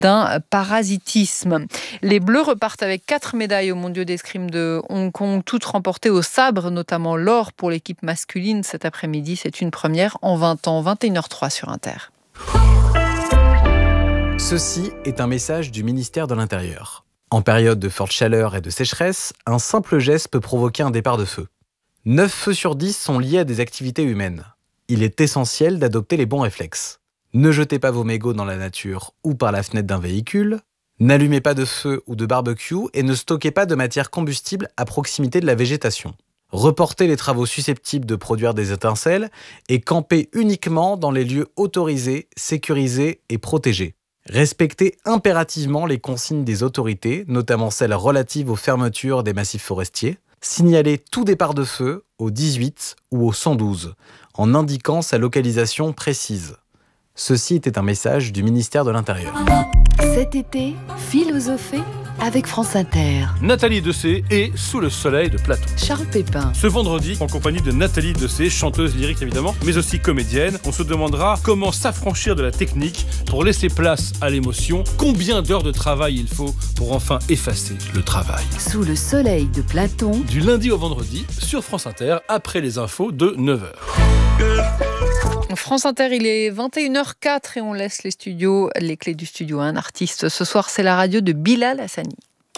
d'un parasitisme. Les Bleus repartent avec 4 médailles aux mondiaux d'escrime de Hong Kong, toutes remportées au sabre, notamment l'or pour l'équipe masculine cet après-midi. C'est une première en 20 ans, 21h03 sur Inter. Ceci est un message du ministère de l'Intérieur. En période de forte chaleur et de sécheresse, un simple geste peut provoquer un départ de feu. 9 feux sur 10 sont liés à des activités humaines. Il est essentiel d'adopter les bons réflexes. Ne jetez pas vos mégots dans la nature ou par la fenêtre d'un véhicule. N'allumez pas de feu ou de barbecue et ne stockez pas de matière combustible à proximité de la végétation. Reportez les travaux susceptibles de produire des étincelles et campez uniquement dans les lieux autorisés, sécurisés et protégés. Respectez impérativement les consignes des autorités, notamment celles relatives aux fermetures des massifs forestiers. Signalez tout départ de feu au 18 ou au 112, en indiquant sa localisation précise. Ceci était un message du ministère de l'Intérieur. Cet été, philosophez avec France Inter. Nathalie Dessay est Sous le soleil de Platon. Charles Pépin. Ce vendredi, en compagnie de Nathalie Dessay, chanteuse lyrique évidemment, mais aussi comédienne, on se demandera comment s'affranchir de la technique pour laisser place à l'émotion. Combien d'heures de travail il faut pour enfin effacer le travail. Sous le soleil de Platon. Du lundi au vendredi, sur France Inter, après les infos de 9h. France Inter, il est 21h04 et on laisse les clés du studio à un artiste. Ce soir, c'est la radio de Bilal Hassani.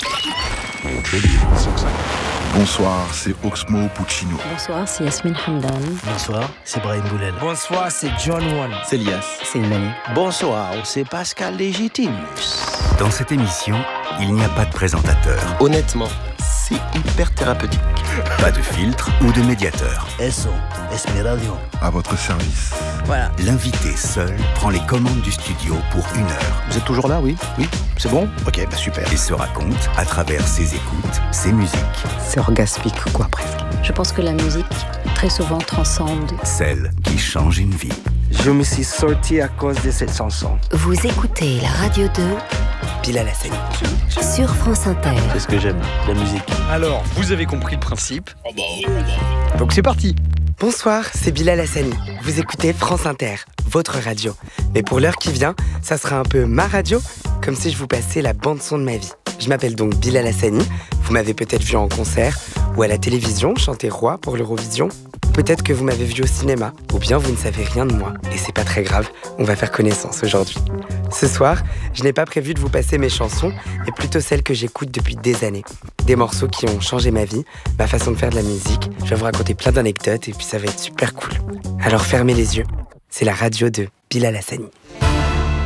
Bonsoir, c'est Oxmo Puccino. Bonsoir, c'est Yasmine Hamdan. Bonsoir, c'est Brahim Boulel. Bonsoir, c'est John One. C'est Lias. C'est Imani. Bonsoir, c'est Pascal Légitimus. Dans cette émission, il n'y a pas de présentateur. Honnêtement, c'est hyper thérapeutique. Pas de filtre ou de médiateur. Eso, es mi radio. À votre service. Voilà. L'invité seul prend les commandes du studio pour 1 heure. Vous êtes toujours là, oui? Oui, c'est bon? Ok, super. Et se raconte à travers ses écoutes, ses musiques. C'est orgasmique, quoi, presque. Je pense que la musique, très souvent, transcende. Celle qui change une vie. Je me suis sorti à cause de cette chanson. Vous écoutez la radio de Bilal Hassani. sur France Inter. C'est ce que j'aime, la musique. Alors, vous avez compris le principe. Donc c'est parti. Bonsoir, c'est Bilal Hassani. Vous écoutez France Inter, votre radio. Mais pour l'heure qui vient, ça sera un peu ma radio, comme si je vous passais la bande-son de ma vie. Je m'appelle donc Bilal Hassani. Vous m'avez peut-être vu en concert ou à la télévision chanter Roi pour l'Eurovision. Peut-être que vous m'avez vu au cinéma, ou bien vous ne savez rien de moi. Et c'est pas très grave, on va faire connaissance aujourd'hui. Ce soir, je n'ai pas prévu de vous passer mes chansons, mais plutôt celles que j'écoute depuis des années. Des morceaux qui ont changé ma vie, ma façon de faire de la musique. Je vais vous raconter plein d'anecdotes et puis ça va être super cool. Alors fermez les yeux, c'est la radio de Bilal Hassani.